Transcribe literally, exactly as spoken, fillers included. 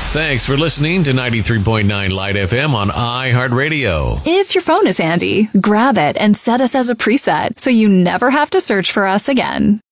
Thanks for listening to ninety-three point nine Light F M on iHeartRadio. If your phone is handy, grab it and set us as a preset so you never have to search for us again.